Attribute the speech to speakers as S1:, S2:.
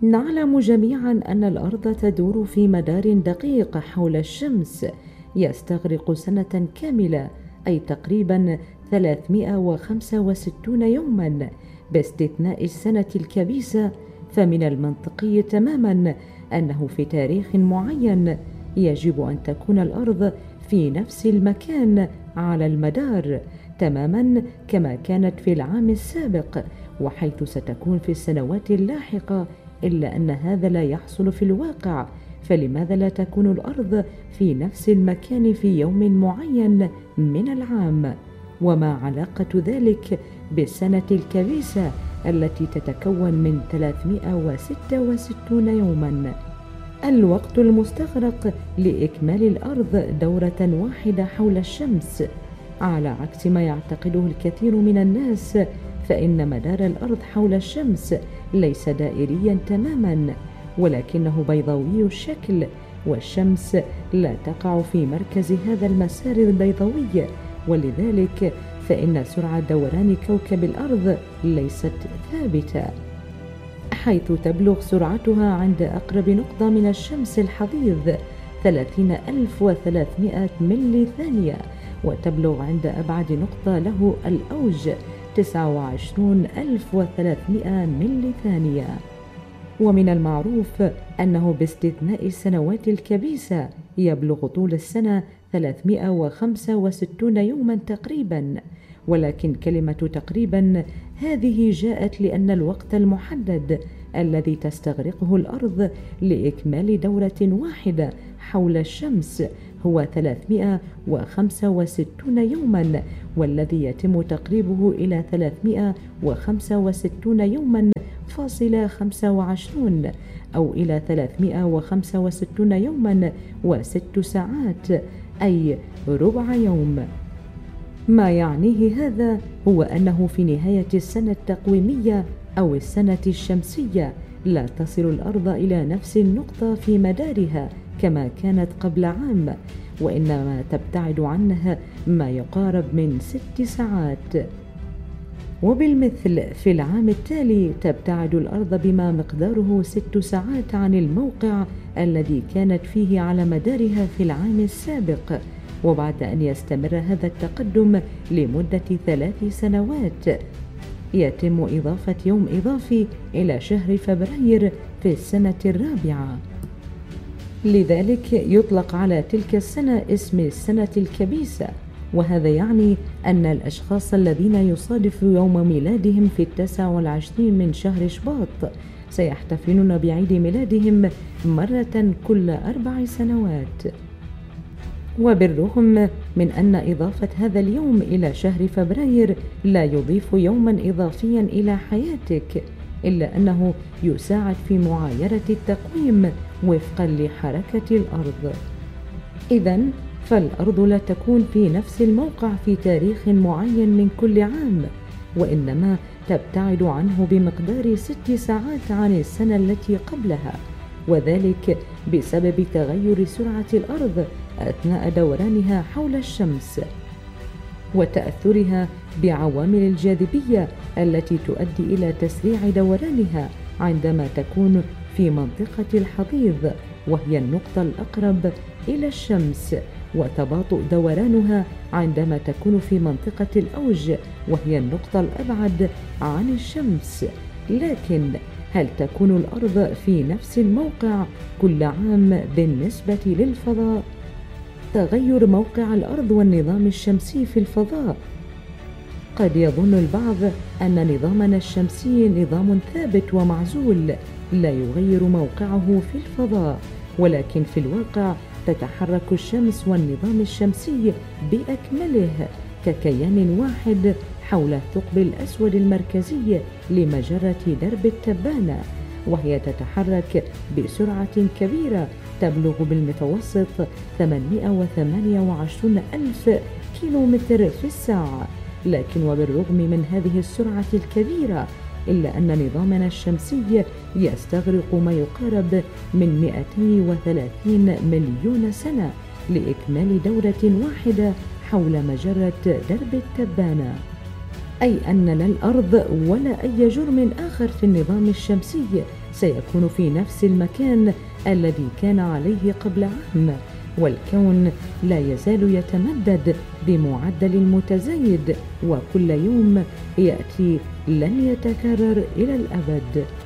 S1: نعلم جميعا أن الأرض تدور في مدار دقيق حول الشمس يستغرق سنة كاملة، أي تقريبا 365 يوما باستثناء السنة الكبيسة. فمن المنطقي تماما أنه في تاريخ معين يجب أن تكون الأرض في نفس المكان على المدار تماما كما كانت في العام السابق، وحيث ستكون في السنوات اللاحقة، إلا أن هذا لا يحصل في الواقع. فلماذا لا تكون الأرض في نفس المكان في يوم معين من العام؟ وما علاقة ذلك بالسنة الكبيسة التي تتكون من 366 يوما؟ الوقت المستغرق لإكمال الأرض دورة واحدة حول الشمس، على عكس ما يعتقده الكثير من الناس، فإن مدار الأرض حول الشمس ليس دائريا تماما، ولكنه بيضاوي الشكل، والشمس لا تقع في مركز هذا المسار البيضاوي، ولذلك فإن سرعة دوران كوكب الأرض ليست ثابتة، حيث تبلغ سرعتها عند أقرب نقطة من الشمس الحضيض 30,300 ملي ثانية، وتبلغ عند أبعد نقطة له الأوج 29,300 ملي ثانية. ومن المعروف أنه باستثناء السنوات الكبيسة يبلغ طول السنة 365 يوما تقريبا، ولكن كلمة تقريبا هذه جاءت لأن الوقت المحدد الذي تستغرقه الأرض لإكمال دورة واحدة حول الشمس هو 365 يوما، والذي يتم تقريبه إلى 365 يوما فاصلة 25 أو إلى 365 يوما و6 ساعات، أي ربع يوم. ما يعنيه هذا هو أنه في نهاية السنة التقويمية أو السنة الشمسية لا تصل الأرض إلى نفس النقطة في مدارها كما كانت قبل عام، وإنما تبتعد عنها ما يقارب من 6 ساعات. وبالمثل في العام التالي تبتعد الأرض بما مقداره 6 ساعات عن الموقع الذي كانت فيه على مدارها في العام السابق. وبعد أن يستمر هذا التقدم لمدة 3 سنوات يتم إضافة يوم إضافي إلى شهر فبراير في السنة الرابعة، لذلك يطلق على تلك السنة اسم السنة الكبيسة. وهذا يعني أن الأشخاص الذين يصادف يوم ميلادهم في 29 من شهر شباط سيحتفلون بعيد ميلادهم مرة كل 4 سنوات. وبالرغم من أن إضافة هذا اليوم إلى شهر فبراير لا يضيف يوما إضافيا إلى حياتك، إلا أنه يساعد في معايرة التقويم وفقا لحركة الأرض. إذن فالأرض لا تكون في نفس الموقع في تاريخ معين من كل عام، وإنما تبتعد عنه بمقدار 6 ساعات عن السنة التي قبلها، وذلك بسبب تغير سرعة الأرض أثناء دورانها حول الشمس وتأثرها بعوامل الجاذبية التي تؤدي إلى تسريع دورانها عندما تكون في منطقة الحضيض وهي النقطة الأقرب إلى الشمس، وتباطؤ دورانها عندما تكون في منطقة الأوج وهي النقطة الأبعد عن الشمس. لكن هل تكون الأرض في نفس الموقع كل عام بالنسبة للفضاء؟ تغير موقع الأرض والنظام الشمسي في الفضاء. قد يظن البعض أن نظامنا الشمسي نظام ثابت ومعزول لا يغير موقعه في الفضاء، ولكن في الواقع تتحرك الشمس والنظام الشمسي بأكمله ككيان واحد حول الثقب الأسود المركزي لمجرة درب التبانة، وهي تتحرك بسرعة كبيرة تبلغ بالمتوسط 828 ألف كيلومتر في الساعة. لكن وبالرغم من هذه السرعة الكبيرة إلا أن نظامنا الشمسي يستغرق ما يقارب من 230 مليون سنة لإكمال دورة واحدة حول مجرة درب التبانة. أي أن لا الأرض ولا أي جرم آخر في النظام الشمسي سيكون في نفس المكان الذي كان عليه قبل عام، والكون لا يزال يتمدد بمعدل متزايد، وكل يوم يأتي لن يتكرر إلى الأبد.